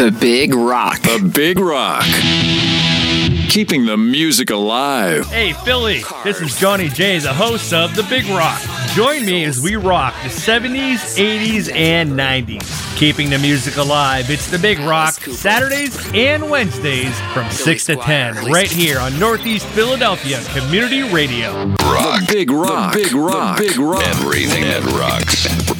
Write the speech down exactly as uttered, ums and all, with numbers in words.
The Big Rock. The Big Rock. Keeping the music alive. Hey, Philly, this is Johnny J, the host of The Big Rock. Join me as we rock the seventies, eighties, and nineties. Keeping the music alive, it's The Big Rock, Saturdays and Wednesdays from six to ten, right here on Northeast Philadelphia Community Radio. Rock. The Big Rock. The Big Rock. The Big Rock. Everything that rocks.